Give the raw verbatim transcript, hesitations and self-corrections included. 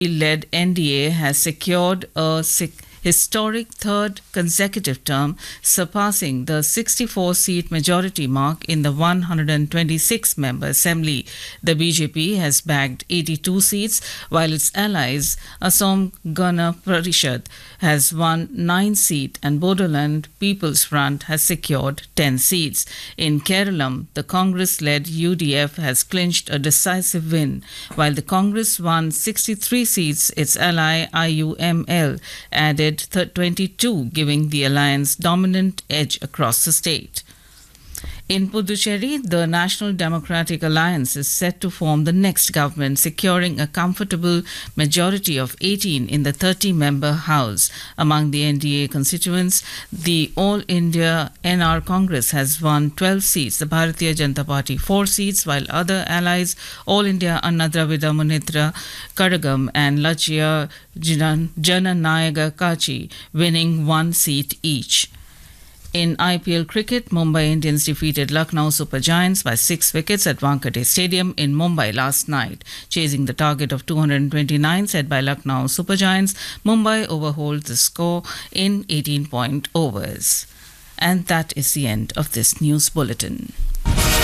led N D A has secured a sec- historic third consecutive term, surpassing the sixty-four seat majority mark in the one hundred twenty-six member assembly. The B J P has bagged eighty-two seats, while its allies, Assam Gana Parishad, has won nine seats and Bodoland People's Front has secured ten seats. In Kerala, the Congress-led U D F has clinched a decisive win. While the Congress won sixty-three seats, its ally I U M L added twenty-two, giving the alliance dominant edge across the state. In Puducherry, the National Democratic Alliance is set to form the next government, securing a comfortable majority of eighteen in the thirty-member House. Among the N D A constituents, the All India N R Congress has won twelve seats, the Bharatiya Janata Party four seats, while other allies, All India Anna Dravida Munitra Kadagam and Lachya Jananayaga Kachi, winning one seat each. In I P L cricket, Mumbai Indians defeated Lucknow Super Giants by six wickets at Wankhede Stadium in Mumbai last night. Chasing the target of two hundred twenty-nine set by Lucknow Super Giants, Mumbai overhauled the score in eighteen point overs. And that is the end of this news bulletin.